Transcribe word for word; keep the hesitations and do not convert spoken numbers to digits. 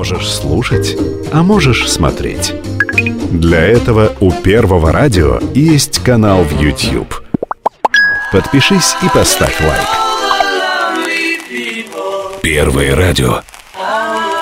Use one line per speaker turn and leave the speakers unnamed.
Можешь слушать, а можешь смотреть. Для этого у Первого радио есть канал в YouTube. Подпишись и поставь лайк. Первое радио.